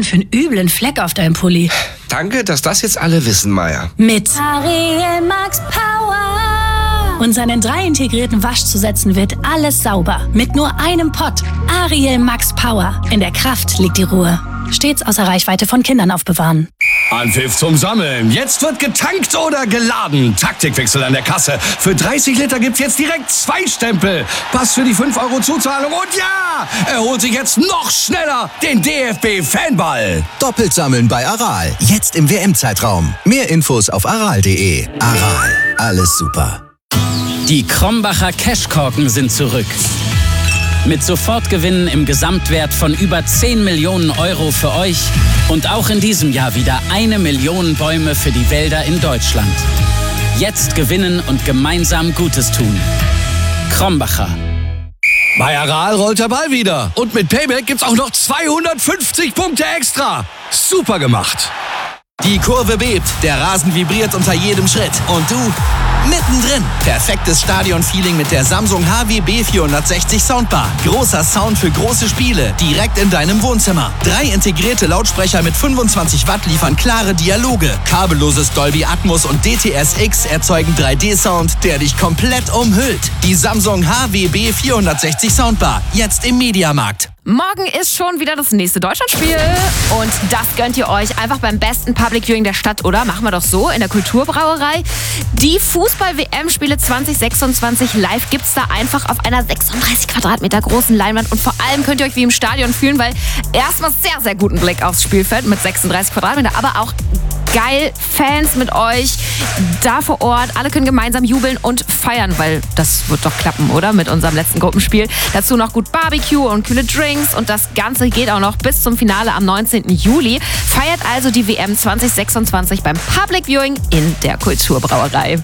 denn für einen üblen Fleck auf deinem Pulli? Danke, dass das jetzt alle wissen, Maya. Mit Ariel Max Power. Und seinen 3 integrierten Waschzusätzen wird alles sauber. Mit nur einem Pott. Ariel Max Power. In der Kraft liegt die Ruhe. Stets außer Reichweite von Kindern aufbewahren. Anpfiff zum Sammeln. Jetzt wird getankt oder geladen. Taktikwechsel an der Kasse. Für 30 Liter gibt's jetzt direkt 2 Stempel. Pass für die 5 € Zuzahlung. Und ja, er holt sich jetzt noch schneller den DFB-Fanball. Doppelt sammeln bei Aral. Jetzt im WM-Zeitraum. Mehr Infos auf aral.de. Aral. Alles super. Die Krombacher Cashkorken sind zurück. Mit Sofortgewinnen im Gesamtwert von über 10 Millionen € für euch und auch in diesem Jahr wieder 1 Million Bäume für die Wälder in Deutschland. Jetzt gewinnen und gemeinsam Gutes tun. Krombacher. Bei Aral rollt der Ball wieder. Und mit Payback gibt's auch noch 250 Punkte extra. Super gemacht. Die Kurve bebt, der Rasen vibriert unter jedem Schritt. Und du, mittendrin. Perfektes Stadionfeeling mit der Samsung HWB 460 Soundbar. Großer Sound für große Spiele, direkt in deinem Wohnzimmer. 3 integrierte Lautsprecher mit 25 Watt liefern klare Dialoge. Kabelloses Dolby Atmos und DTS-X erzeugen 3D-Sound, der dich komplett umhüllt. Die Samsung HWB 460 Soundbar, jetzt im Mediamarkt. Morgen ist schon wieder das nächste Deutschlandspiel und das gönnt ihr euch einfach beim besten Public Viewing der Stadt, oder? Machen wir doch so, in der Kulturbrauerei. Die Fußball-WM-Spiele 2026 live gibt's da einfach auf einer 36 Quadratmeter großen Leinwand und vor allem könnt ihr euch wie im Stadion fühlen, weil erstmal sehr, sehr guten Blick aufs Spielfeld mit 36 Quadratmeter, aber auch geil, Fans mit euch da vor Ort. Alle können gemeinsam jubeln und feiern, weil das wird doch klappen, oder? Mit unserem letzten Gruppenspiel. Dazu noch gut Barbecue und kühle Drinks und das Ganze geht auch noch bis zum Finale am 19. Juli. Feiert also die WM 2026 beim Public Viewing in der Kulturbrauerei.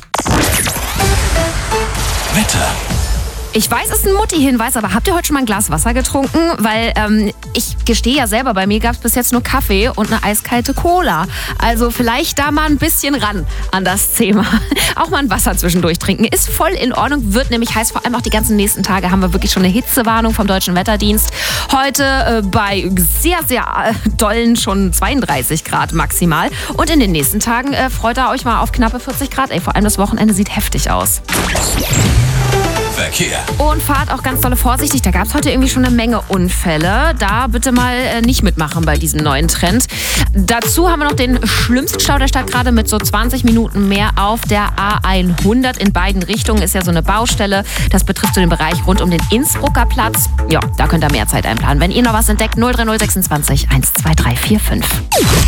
Wetter. Ich weiß, es ist ein Mutti-Hinweis, aber habt ihr heute schon mal ein Glas Wasser getrunken? Weil ich gestehe ja selber, bei mir gab es bis jetzt nur Kaffee und eine eiskalte Cola. Also vielleicht da mal ein bisschen ran an das Thema. Auch mal ein Wasser zwischendurch trinken ist voll in Ordnung, wird nämlich heiß. Vor allem auch die ganzen nächsten Tage haben wir wirklich schon eine Hitzewarnung vom Deutschen Wetterdienst. Heute bei sehr, sehr dollen schon 32 Grad maximal. Und in den nächsten Tagen freut ihr euch mal auf knappe 40 Grad. Ey, vor allem das Wochenende sieht heftig aus. Verkehr. Und fahrt auch ganz dolle vorsichtig. Da gab es heute irgendwie schon eine Menge Unfälle. Da bitte mal nicht mitmachen bei diesem neuen Trend. Dazu haben wir noch den schlimmsten Stau der Stadt gerade mit so 20 Minuten mehr auf der A100 in beiden Richtungen. Ist ja so eine Baustelle. Das betrifft so den Bereich rund um den Innsbrucker Platz. Ja, da könnt ihr mehr Zeit einplanen. Wenn ihr noch was entdeckt, 03026 12345.